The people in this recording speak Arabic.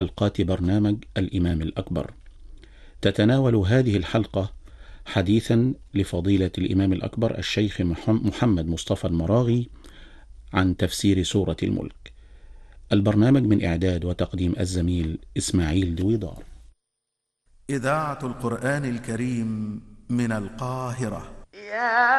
حلقات برنامج الإمام الأكبر. تتناول هذه الحلقة حديثا لفضيلة الإمام الأكبر الشيخ محمد مصطفى المراغي عن تفسير سورة الملك. البرنامج من إعداد وتقديم الزميل إسماعيل دويدار. إذاعة القرآن الكريم من القاهرة.